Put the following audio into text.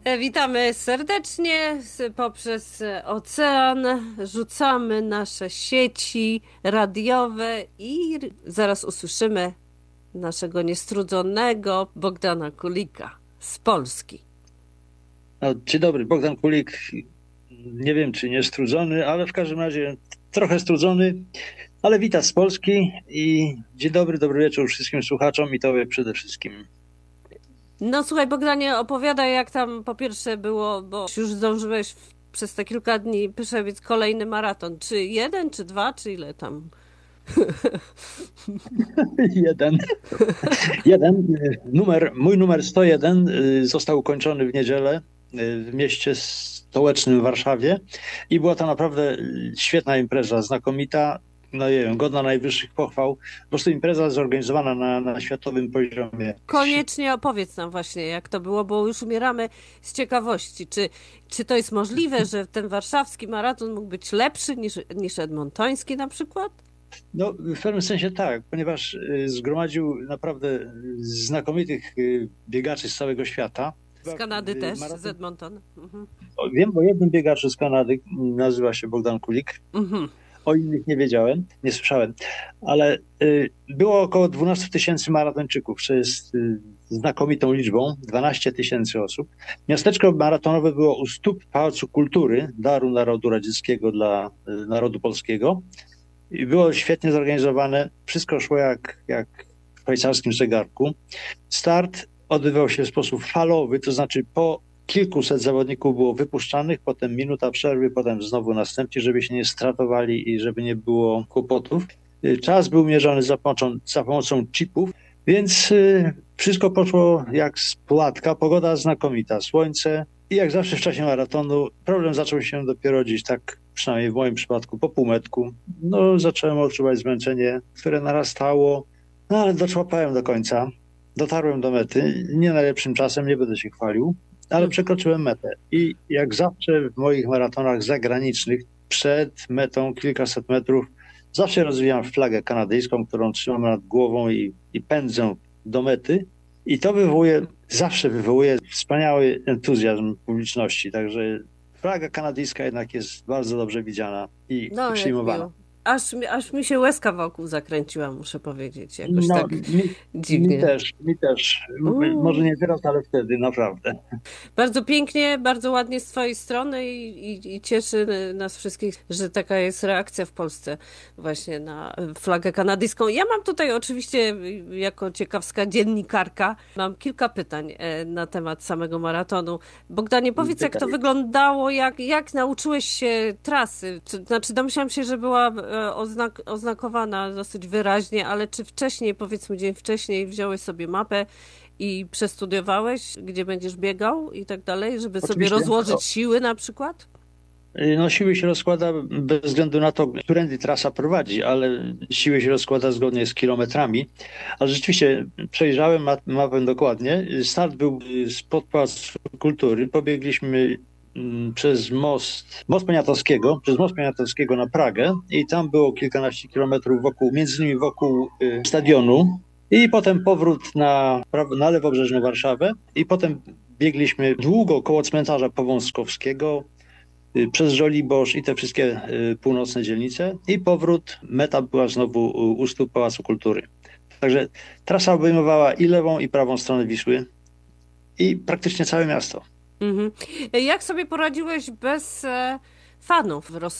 Witamy serdecznie poprzez ocean. Rzucamy nasze sieci radiowe i zaraz usłyszymy naszego niestrudzonego Bogdana Kulika z Polski. No, dzień dobry, Bogdan Kulik. Nie wiem, czy nie strudzony, ale w każdym razie trochę strudzony, ale witam z Polski i dzień dobry, dobry wieczór wszystkim słuchaczom i tobie przede wszystkim. No słuchaj, Bogdanie, opowiadaj, jak tam po pierwsze było, bo już zdążyłeś przez te kilka dni przebiec kolejny maraton. Czy jeden, czy dwa, czy ile tam? Jeden. Jeden. Mój numer 101 został ukończony w niedzielę w mieście stołecznym Warszawie i była to naprawdę świetna impreza, znakomita, no nie wiem, godna najwyższych pochwał. Po prostu impreza zorganizowana na światowym poziomie. Koniecznie opowiedz nam właśnie, jak to było, bo już umieramy z ciekawości. Czy to jest możliwe, że ten warszawski maraton mógł być lepszy niż edmontoński na przykład? No, w pewnym sensie tak, ponieważ zgromadził naprawdę znakomitych biegaczy z całego świata. Z Kanady też, z Maraton... Edmonton. Mhm. Wiem o jednym biegaczu z Kanady, nazywa się Bogdan Kulik. Mhm. O innych nie wiedziałem, nie słyszałem, ale było około 12 tysięcy maratończyków, co jest znakomitą liczbą, 12 tysięcy osób. Miasteczko maratonowe było u stóp Pałacu Kultury, daru narodu radzieckiego dla narodu polskiego. I było świetnie zorganizowane. Wszystko szło jak w szwajcarskim zegarku. Start odbywał się w sposób falowy, to znaczy po kilkuset zawodników było wypuszczanych, potem minuta przerwy, potem znowu następni, żeby się nie stratowali i żeby nie było kłopotów. Czas był mierzony za pomocą chipów, więc wszystko poszło jak z płatka. Pogoda znakomita, słońce i jak zawsze w czasie maratonu problem zaczął się dopiero gdzieś tak, przynajmniej w moim przypadku, po półmetku. No, zacząłem odczuwać zmęczenie, które narastało, no ale doczłapałem do końca. Dotarłem do mety, nie najlepszym czasem, nie będę się chwalił, ale przekroczyłem metę. I jak zawsze w moich maratonach zagranicznych, przed metą kilkaset metrów, zawsze rozwijam flagę kanadyjską, którą trzymam nad głową i pędzę do mety. I to zawsze wywołuje wspaniały entuzjazm publiczności. Także flaga kanadyjska jednak jest bardzo dobrze widziana i No, jak przyjmowana. miło. Aż mi się łezka wokół zakręciła, muszę powiedzieć. Jakoś No, tak dziwnie. mi też. Może Mm. nie teraz, ale wtedy, naprawdę. Bardzo pięknie, bardzo ładnie z twojej strony i cieszy nas wszystkich, że taka jest reakcja w Polsce właśnie na flagę kanadyjską. Ja mam tutaj oczywiście jako ciekawska dziennikarka, mam kilka pytań na temat samego maratonu. Bogdanie, powiedz, jak to Pytaj. wyglądało, jak nauczyłeś się trasy? Znaczy, domyślam się, że była oznakowana dosyć wyraźnie, ale czy wcześniej, powiedzmy dzień wcześniej, wziąłeś sobie mapę i przestudiowałeś, gdzie będziesz biegał i tak dalej, żeby sobie Oczywiście. rozłożyć siły na przykład? No, siły się rozkłada bez względu na to, którędy trasa prowadzi, ale siły się rozkłada zgodnie z kilometrami. Ale rzeczywiście przejrzałem mapę dokładnie. Start był spod Pałacu Kultury. Pobiegliśmy przez most Poniatowskiego na Pragę i tam było kilkanaście kilometrów między innymi wokół stadionu. I potem powrót na lewobrzeżną Warszawę i potem biegliśmy długo koło cmentarza Powązkowskiego, przez Żoliborz i te wszystkie północne dzielnice i powrót, meta była znowu u stóp Pałacu Kultury. Także trasa obejmowała i lewą i prawą stronę Wisły i praktycznie całe miasto. Mhm. Jak sobie poradziłeś bez fanów